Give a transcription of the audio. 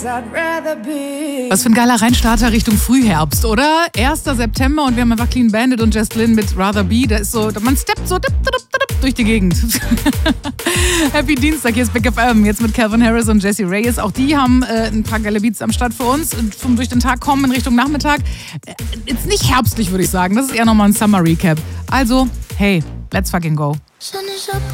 Was für ein geiler Reinstarter Richtung Frühherbst, oder? 1. September und wir haben einfach Clean Bandit und Jess Glynn mit Rather Be. Da ist so, man steppt so durch die Gegend. Happy Dienstag, hier ist Big FM, jetzt mit Calvin Harris und Jessie Reyes. Auch die haben ein paar geile Beats am Start für uns. Vom durch den Tag kommen in Richtung Nachmittag. Jetzt nicht herbstlich, würde ich sagen. Das ist eher nochmal ein Summer Recap. Also, hey, let's fucking go.